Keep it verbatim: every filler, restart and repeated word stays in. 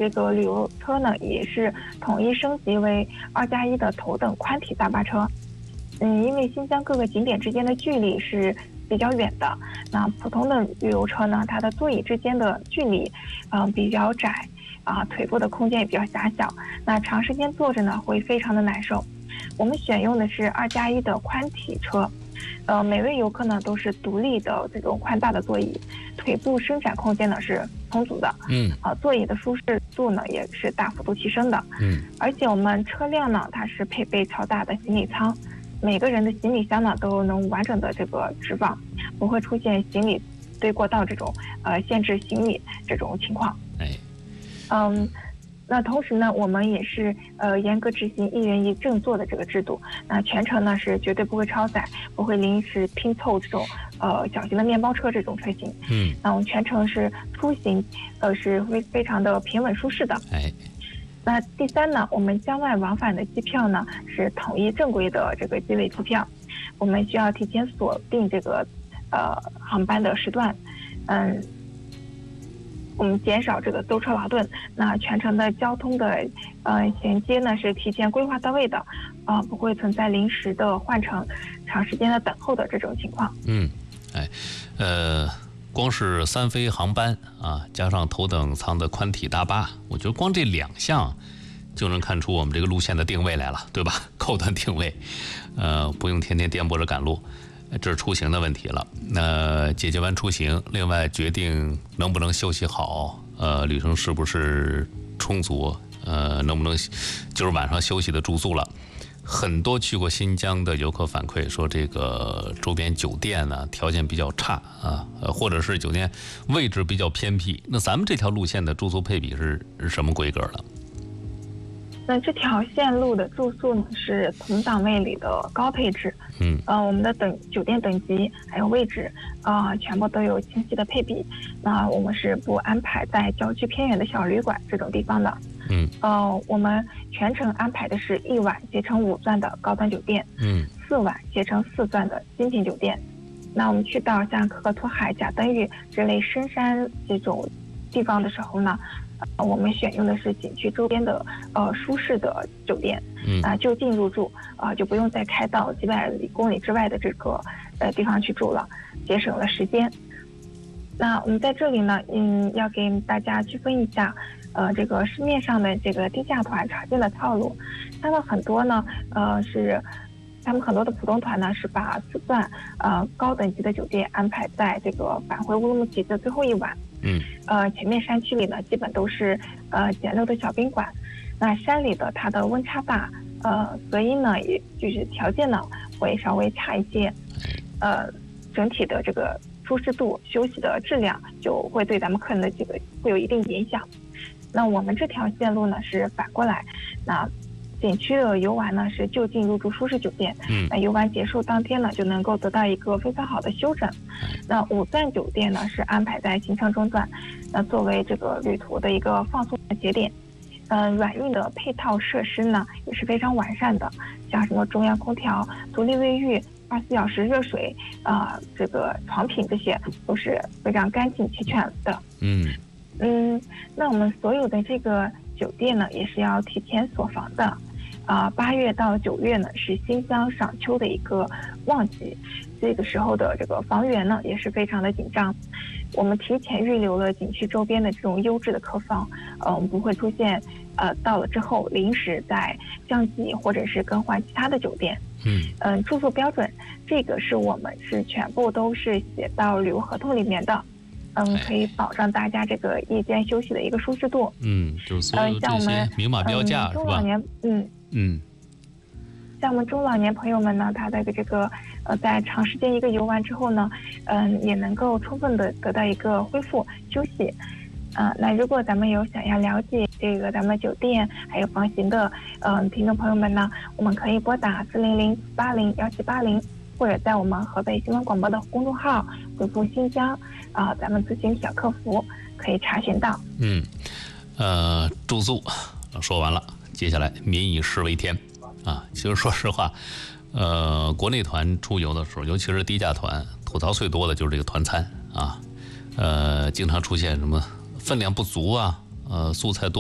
这个旅游车呢，也是统一升级为二加一的头等宽体大巴车。嗯，因为新疆各个景点之间的距离是比较远的，那普通的旅游车呢，它的座椅之间的距离，嗯、呃、比较窄啊、呃，腿部的空间也比较狭小，那长时间坐着呢会非常的难受。我们选用的是二加一的宽体车，呃，每位游客呢都是独立的这种宽大的座椅，腿部伸展空间呢是充足的， 嗯， 啊、呃，座椅的舒适度呢也是大幅度提升的， 嗯，而且我们车辆呢它是配备超大的行李舱。每个人的行李箱呢都能完整的这个置放，不会出现行李堆过道这种呃限制行李这种情况。 哎， 嗯，那同时呢，我们也是呃严格执行一人一正座的这个制度。那全程呢是绝对不会超载，不会临时拼凑这种呃小型的面包车这种车型。 嗯， 那我们全程是出行呃是会非常的平稳舒适的。 哎。 那第三呢，我们疆外往返的机票呢是统一正规的这个机位机票，我们需要提前锁定这个呃航班的时段，嗯，我们减少这个舟车劳顿。那全程的交通的呃衔接呢是提前规划到位的，啊、呃，不会存在临时的换乘、长时间的等候的这种情况。 嗯，哎，呃。光是三飞航班啊，加上头等舱的宽体大巴，我觉得光这两项就能看出我们这个路线的定位来了，对吧？高端定位，呃，不用天天颠簸着赶路，这是出行的问题了。那解决完出行，另外决定能不能休息好，呃，旅程是不是充足，呃，能不能就是晚上休息的住宿了。很多去过新疆的游客反馈说，这个周边酒店呢条件比较差啊，呃，或者是酒店位置比较偏僻。那咱们这条路线的住宿配比是是什么规格的？ 那这条线路的住宿呢是同档位里的高配置， 嗯， 呃，我们的等酒店等级还有位置啊、呃，全部都有清晰的配比。那我们是不安排在郊区偏远的小旅馆这种地方的。 嗯， 呃，我们全程安排的是一晚携程五钻的高端酒店， 嗯， 四晚携程四钻的精品酒店。那我们去到像可可托海、贾登峪这类深山这种地方的时候呢，呃，我们选用的是景区周边的呃舒适的酒店， 嗯， 啊、呃，就近入住，啊、呃，就不用再开到几百里公里之外的这个呃地方去住了，节省了时间。那我们在这里呢，嗯，要给大家区分一下。呃，这个市面上的这个低价团常见的套路，他们很多呢，呃，是他们很多的普通团呢是把四钻呃高等级的酒店安排在这个返回乌鲁木齐的最后一晚。 嗯， 呃，前面山区里呢基本都是呃简陋的小宾馆，那山里的它的温差大，呃，隔音呢也就是条件呢会稍微差一些，呃，整体的这个舒适度、休息的质量就会对咱们客人的这个会有一定影响。那我们这条线路呢是反过来，那景区的游玩呢是就近入住舒适酒店， 嗯， 那游玩结束当天呢就能够得到一个非常好的休整。那五钻酒店呢是安排在行程中段，那作为这个旅途的一个放松的节点。嗯、呃，软硬的配套设施呢也是非常完善的，像什么中央空调、独立卫浴、二十四小时热水，啊、呃，这个床品这些都是非常干净齐全的。 嗯。 嗯，那我们所有的这个酒店呢，也是要提前锁房的，啊、呃，八月到九月呢是新疆赏秋的一个旺季，这个时候的这个房源呢也是非常的紧张。我们提前预留了景区周边的这种优质的客房，呃，我们不会出现呃到了之后临时再降级或者是更换其他的酒店。 嗯嗯、呃，住宿标准这个是我们是全部都是写到旅游合同里面的。嗯，可以保障大家这个夜间休息的一个舒适度。 嗯，就是所有这些明码标价、 嗯、中老年，嗯嗯， 像我们中老年朋友们呢，他的这个呃，在长时间一个游玩之后呢，嗯，也能够充分的得到一个恢复休息。呃，那如果咱们有想要了解这个咱们酒店还有房型的嗯、呃、听众朋友们呢，我们可以拨打四零零八零幺七八零。或者在我们河北新闻广播的公众号回复新疆啊、呃，咱们咨询小客服可以查询到。 嗯，呃，住宿说完了，接下来民以食为天啊。其实说实话，呃，国内团出游的时候，尤其是低价团，吐槽最多的就是这个团餐啊，呃，经常出现什么分量不足啊，呃，素菜多。